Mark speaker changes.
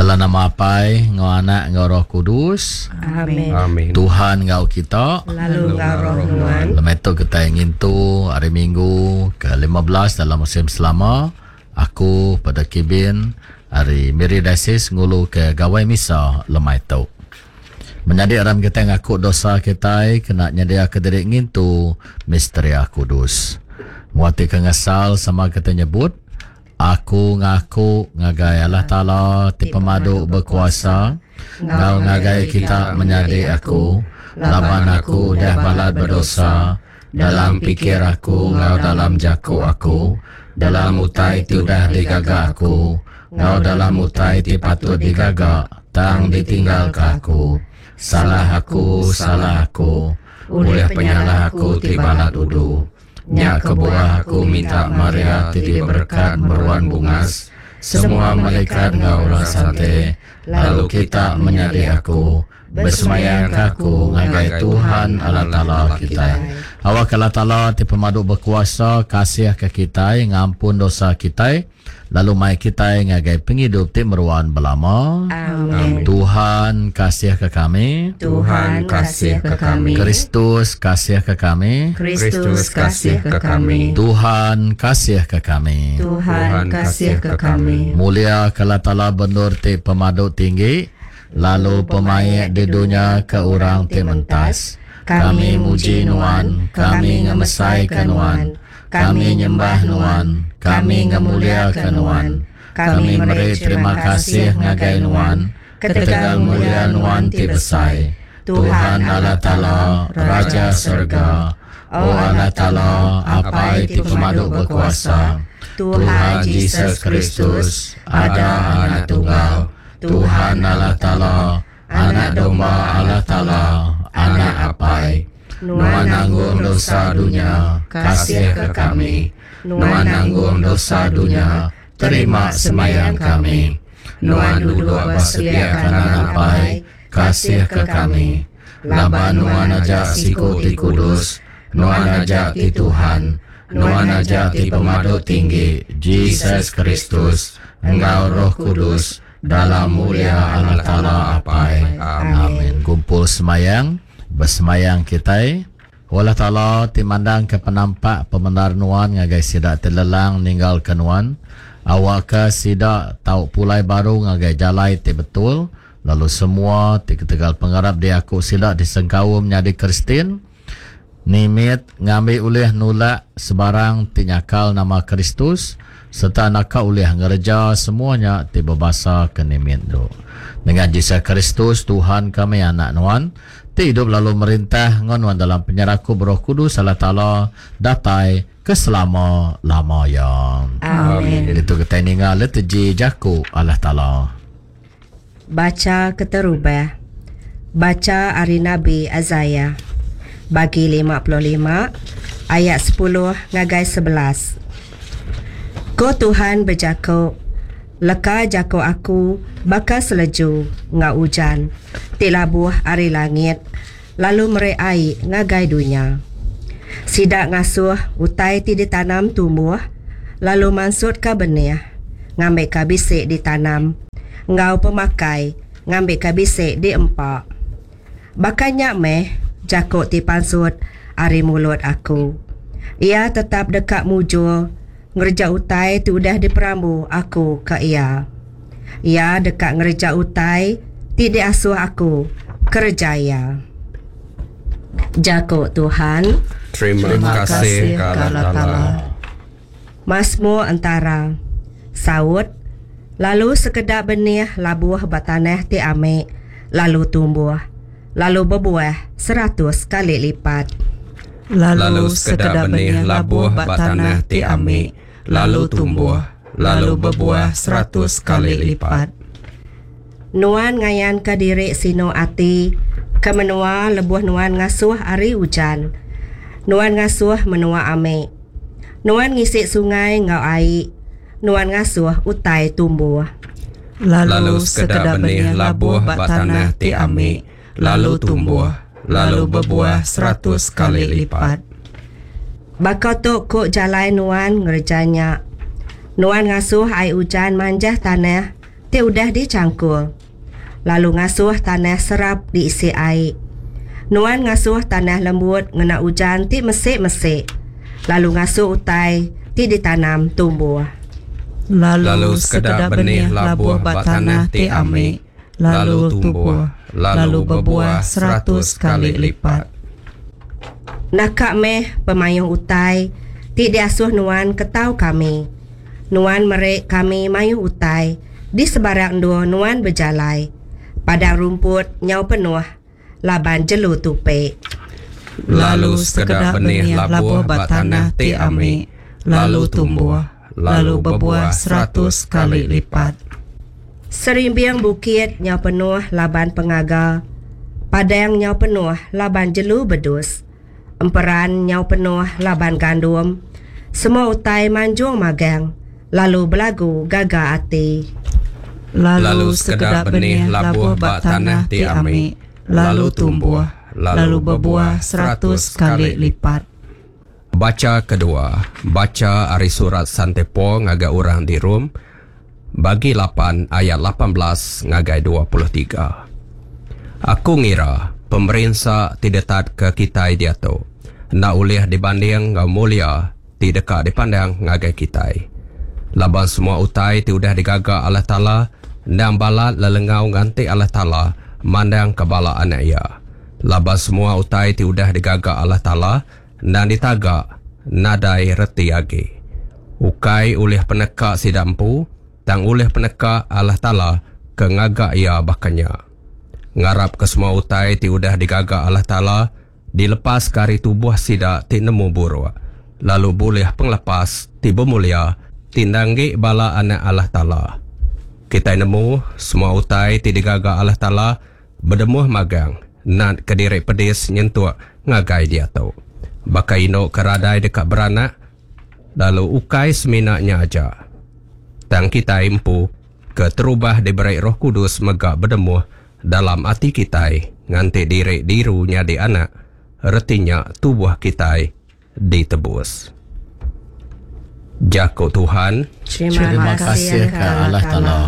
Speaker 1: Dalam nama Apai, ngau Anak, ngau Roh Kudus.
Speaker 2: Amin.
Speaker 3: Amin.
Speaker 1: Tuhan ngau kita.
Speaker 2: Lalu ngau Roh Nuan.
Speaker 1: Lepas itu kita ingin tu hari Minggu ke-15 dalam musim selama. Aku pada Kibin hari Miri Diocese ngulu ke gawai misa lemai tu. Menjadi aram kita ngaku dosa kita kena nyadia ke diri ingin tu misteri Kudus. Muati ke ngasal sama kita nyebut. Aku ngaku ngagai Allah Ta'ala ti pemadu berkuasa. Ngau ngagai kita menjadi aku. Laban aku dah balad berdosa. Dalam pikir aku, ngau dalam jaku aku. Dalam utai ti dah digaga aku. Ngau dalam utai ti patut digaga. Tang ditinggal ke aku. Salah aku, salah aku. Ulih penyalah aku ti balad udu. Nyak ke bawah aku minta Maria titi berkat meruan bungas. Semua malaikat ngau rasante. Lalu kita menjadi aku. Bersemayang aku ngagai Tuhan Allah Ta'ala kita. Awak Allah Ta'ala ti pemadu berkuasa kasih ke kita ngampun dosa kita. Lalu mai kita ngagai penghidup ti meruan belama.
Speaker 2: Amin.
Speaker 1: Tuhan kasih ke kami.
Speaker 2: Tuhan kasih ke kami.
Speaker 1: Kristus kasih ke kami.
Speaker 2: Kristus kasih ke kami.
Speaker 1: Tuhan kasih ke kami.
Speaker 2: Tuhan kasih ke kami.
Speaker 1: Mulia Allah Ta'ala bendur ti pemadu tinggi. Lalu pemaik di dunia ke orang ti mentas. Kami muji Nuan, kami ngemesai ke Nuan. Kami nyembah Nuan, kami ngemuliakan Nuan. Kami beri terima kasih ngagai Nuan. Ketegal mulia Nuan ti besai. Tuhan Allah Ta'ala, Raja Surga. O Allah Ta'ala, Apai ti pemadu berkuasa. Tuhan Yesus Kristus, ada anak tunggal. Tuhan Allah Ta'ala, anak domba Allah Ta'ala, anak Apai. Nuan nanggung dosa dunia, kasih ke kami. Nuan nanggung dosa dunia, terima semayang kami. Nuan duduk bersedia kanan Apai, kasih ke kami. Laban Nuan ajak siku ti kudus, Nuan ajak ti Tuhan, Nuan ajak ti pemadu tinggi, Yesus Kristus, Engkau Roh Kudus, dalam mulia Allah Ta'ala Apai. Amin. Kumpul semayang, bersemayang kita. Allah Ta'ala timandang ke penampak pemenar Nuan ngagai sidak terlelang ninggal ke Nuan. Awak ke sidak tahu pulai baru ngagai jalai ti betul. Lalu semua ti ketegal pengarap dia aku sidak disengkau menjadi Kristin. Nimit ngambil ulih nulak sebarang ti nyakal nama Kristus. Serta nakau ulih ngerja semuanya tiba basa ke nimit do. Dengan Yesus Kristus Tuhan kami anak Nuan ti hidup lalu merintah ngonuan dalam penyerahku Roh Kudus Allah Ta'ala datai ke selama-lamanya.
Speaker 2: Amin.
Speaker 1: Itu kita ningal leteji jaku Allah Ta'ala.
Speaker 2: Baca keterubah. Baca hari Nabi Azaya. Bagi 55 ayat 10 ngagai 11. Ko Tuhan berjaku, leka jaku aku bakal seleju ngau hujan, ti labuh ari langit, lalu mereai ngagai dunia. Sidak ngasuh utai ti ditanam tumbuh, lalu mansut ka benih, ngambil ka bisik ditanam, ngau pemakai, ngambil ka bisik diempak. Bakanya meh, jaku ti pansut ari mulut aku. Ia tetap dekat mujur, ngerja utai tu dah diperambu aku ke ia. Ia dekat ngerja utai tidak asuh aku kerjaya. Jago Tuhan.
Speaker 3: Terima kasih Allah Ta'ala.
Speaker 2: Mazmur antara saud. Lalu sekedar benih labuh batanah ti amik, lalu tumbuh, lalu berbuah 100 kali lipat.
Speaker 4: Lalu sekedar benih labuh batanah ti amik, lalu tumbuh, lalu berbuah 100 kali lipat.
Speaker 2: Nuan ngayan ke diri sino ati, ke menua lebuh nuan ngasuh ari hujan. Nuan ngasuh menua ame. Nuan ngisi sungai ngau ai. Nuan ngasuh utai tumbuh.
Speaker 4: Lalu sekedar benih labuh batanah ti amik, lalu tumbuh, lalu berbuah 100 kali lipat.
Speaker 2: Bakotok kok jalai nuan ngerjanya. Nuan ngasuh ai hujan manjah tanah, ti udah dicangkul. Lalu ngasuh tanah serap diisi air. Nuan ngasuh tanah lembut ngena hujan ti mesik-mesik. Lalu ngasuh utai ti ditanam tumbuh.
Speaker 4: Lalu sekedar benih labuh bat tanah ti ame, lalu tumbuh, lalu berbuah 100 kali lipat.
Speaker 2: Nakak meh pemayung utai, ti diasuh nuan ketau kami. Nuan merek kami mayung utai, di sebarang dua nuan berjalai. Padang rumput nyau penuh, laban jelu tupe.
Speaker 4: Lalu sekedar benih labuh bat tanah ti ame, lalu tumbuh, lalu berbuah 100 kali lipat.
Speaker 2: Serimbiang bukit nyau penuh laban pengagal. Padang nyau penuh laban jelu bedus. Emperan nyau penuh laban gandum. Semua utai manjung magang. Lalu belagu gaga ati.
Speaker 4: Lalu sekedar benih labuh bat tanah ti ame, lalu tumbuh, lalu berbuah 100 kali lipat. Baca kedua, baca ari surat Santepo ngagai orang di Rom, bagi 8 ayat 18 ngagai 23. Aku ngira pemerintah tidak tat ke kita dia tu, nak ulih dibanding ngau mulia tidak dipandang ngagai kita. Laban semua utai ti udah digaga Allah Ta'ala, dan balat lelengau nganti Allah Ta'ala mandang kebala anak ia. Laban semua utai ti udah digaga Allah Ta'ala, dan ditagak nadai reti agi. Ukai ulih peneka si dampu, tang ulih peneka Allah Ta'ala kengagak ia bakanya. Ngarap ke semua utai ti udah digaga Allah Ta'ala, dilepas kari tubuh sida ti nemu buruk. Lalu boleh penglepas ti bemulia, tindanggi bala anak Allah Ta'ala. Kita nemu semua utai ti digaga Allah Ta'ala, berdemuh magang, nak kediri pedis nyentuh ngagai dia tu. Bakai ino keradai dekat beranak, lalu ukai seminaknya aja. Tang kita impu, keterubah diberi Roh Kudus megak berdemuh dalam hati kita, nganti diri dirunya di anak, retinya tubuh kita ditebus. Jako Tuhan,
Speaker 1: Terima kasih ke Allah Ta'ala.